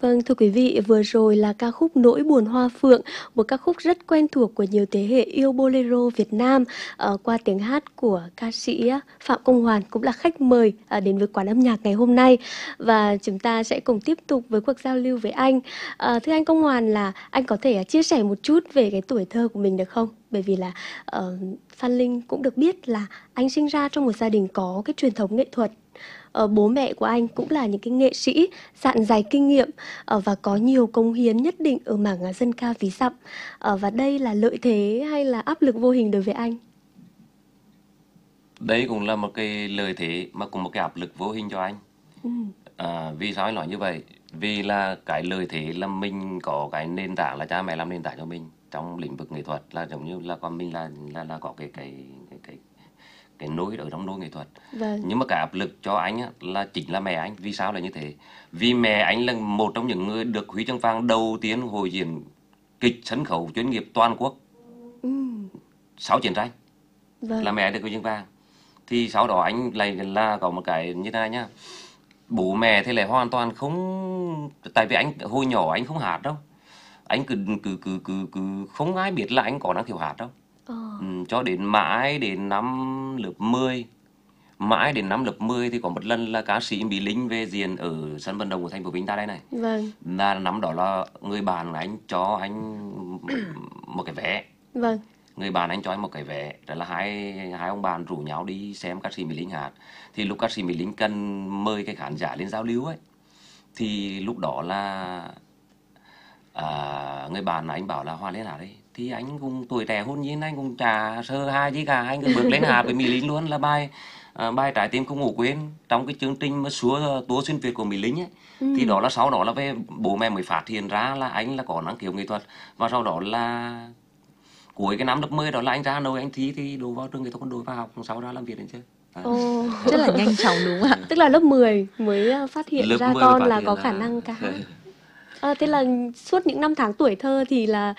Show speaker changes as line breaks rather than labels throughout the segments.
Vâng, thưa quý vị, vừa rồi là ca khúc Nỗi buồn hoa phượng, một ca khúc rất quen thuộc của nhiều thế hệ yêu bolero Việt Nam, qua tiếng hát của ca sĩ Phạm Công Hoàn cũng là khách mời đến với quán âm nhạc ngày hôm nay. Và chúng ta sẽ cùng tiếp tục với cuộc giao lưu với anh. Thưa anh Công Hoàn, là anh có thể chia sẻ một chút về cái tuổi thơ của mình được không? Bởi vì là Phan Linh cũng được biết là anh sinh ra trong một gia đình có cái truyền thống nghệ thuật. Bố mẹ của anh cũng là những cái nghệ sĩ dạn dày kinh nghiệm và có nhiều cống hiến nhất định ở mảng dân ca ví dặm. Và đây là lợi thế hay là áp lực vô hình đối với anh?
Đấy cũng là một cái lợi thế mà cũng một cái áp lực vô hình cho anh.
Ừ.
Vì sao anh nói như vậy? Vì là cái lợi thế là mình có cái nền tảng, là cha mẹ làm nền tảng cho mình trong lĩnh vực nghệ thuật, là giống như là con mình là có cái nối ở trong nối nghệ thuật.
Vâng.
Nhưng mà cái áp lực cho anh á, là chính là mẹ anh. Vì sao là như thế? Vì mẹ anh là một trong những người được huy chương vàng đầu tiên hội diễn kịch sân khấu chuyên nghiệp toàn quốc
Ừ.
sau chiến tranh,
Vâng.
là mẹ được huy chương vàng. Thì sau đó anh lại là có một cái như thế này nhá, bố mẹ thì lại hoàn toàn không, tại vì anh hồi nhỏ anh không hát đâu, anh cứ không ai biết là anh có năng khiếu hát đâu. Cho đến mãi đến năm lớp 10, mãi đến năm lớp 10 thì có một lần là ca sĩ Mỹ Linh về diễn ở sân vận động của thành phố Vinh ta đây này.
Vâng.
Là năm đó là người bạn của anh cho anh một cái vé.
Vâng.
Người bạn anh cho anh một cái vé, đó là hai ông bạn rủ nhau đi xem ca sĩ Mỹ Linh hát. Thì lúc ca sĩ Mỹ Linh cần mời cái khán giả lên giao lưu ấy, thì lúc đó là người bạn anh bảo là Hòa lên hát đi. Thì anh cũng tuổi trẻ hôn nhiên, anh cũng chả sơ hai gì cả, anh cứ bước lên hát với Mỹ Linh luôn, là bài Trái tim không ngủ quên trong cái chương trình mà Súa Túa xuyên Việt của Mỹ Linh ấy. Thì đó là sau đó là về bố mẹ mới phát hiện ra là anh là có năng khiếu nghệ thuật. Và sau đó là cuối cái năm lớp 10 đó là anh ra Hà Nội, anh thi thì đỗ vào trường nghệ thuật quân đội và học, sau đó làm việc đến chưa.
Ồ.
Rất là nhanh chóng đúng không ạ?
Tức là lớp 10 mới phát hiện
Lớp
ra
10 mới
con
phát
là
hiện
có
ra.
khả năng ca hát. Thế là suốt những năm tháng tuổi thơ thì là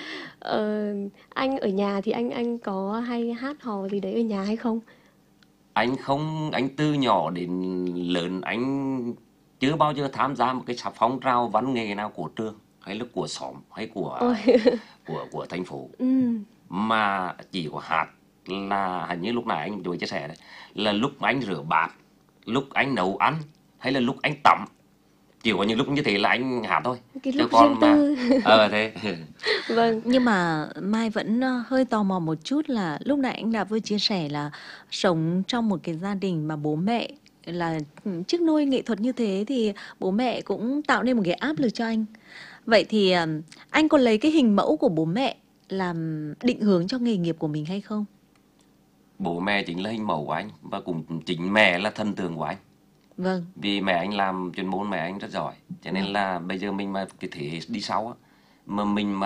anh ở nhà thì anh có hay hát hò gì đấy ở nhà hay không?
Anh không, anh từ nhỏ đến lớn anh chưa bao giờ tham gia một cái phong trào văn nghệ nào của trường hay là của xóm hay
Ôi.
của thành phố,
Ừ.
mà chỉ có hát là hình như lúc nãy anh vừa chia sẻ đấy, là lúc anh rửa bát, lúc anh nấu ăn, hay là lúc anh tắm, chỉ có những lúc như thế là anh hát thôi.
Cái
Chứ
lúc
còn
riêng
mà
tư.
thế
Vâng.
Nhưng mà Mai vẫn hơi tò mò một chút là lúc nãy anh đã vừa chia sẻ là sống trong một cái gia đình mà bố mẹ là chức nuôi nghệ thuật như thế, thì bố mẹ cũng tạo nên một cái áp lực cho anh. Vậy thì anh có lấy cái hình mẫu của bố mẹ làm định hướng cho nghề nghiệp của mình hay không?
bố mẹ chính là hình mẫu của anh, và cũng chính mẹ là thần tượng của anh.
Vâng.
Vì mẹ anh làm chuyên môn, mẹ anh rất giỏi, cho nên là bây giờ mình mà cái thế hệ đi sau á, mà mình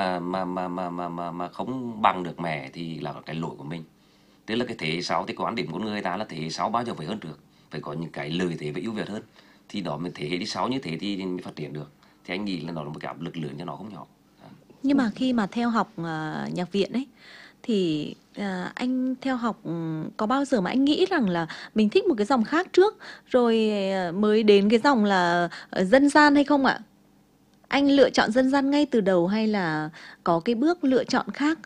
mà không bằng được mẹ thì là cái lỗi của mình. Tức là cái thế hệ sau thì quan điểm của người ta là thế hệ sau bao giờ phải hơn trước, phải có những cái lợi thế và ưu việt hơn, thì đó mình thế hệ đi sau như thế thì mới phát triển được. Thì anh nghĩ là nó là một cái áp lực lớn cho nó không nhỏ.
Nhưng mà khi mà theo học nhạc viện ấy thì anh theo học có bao giờ mà anh nghĩ rằng là mình thích một cái dòng khác trước rồi mới đến cái dòng là dân gian hay không ạ? Anh lựa chọn dân gian ngay từ đầu hay là có cái bước lựa chọn khác?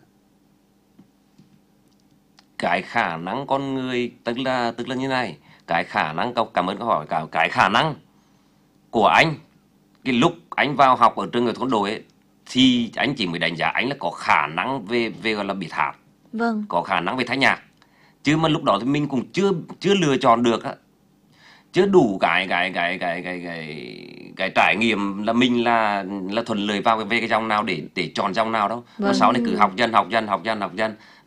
Cái khả năng con người, tức là như này, cái khả năng, cảm ơn câu hỏi, cái khả năng của anh cái lúc anh vào học ở trường nghệ thuật quân đội ấy, thì anh chỉ mới đánh giá anh là có khả năng về gọi là biết hát,
Vâng.
có khả năng về thanh nhạc, chứ mà lúc đó thì mình cũng chưa lựa chọn được á, chưa đủ cái trải nghiệm là mình là thuận lợi vào về cái dòng nào để chọn dòng nào đâu. Mà
Vâng.
sau này cứ học dần